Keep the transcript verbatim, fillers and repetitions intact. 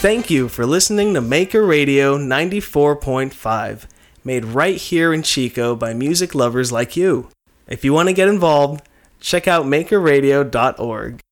Thank you for listening to Maker Radio ninety-four point five, made right here in Chico by music lovers like you. If you want to get involved, check out maker radio dot org.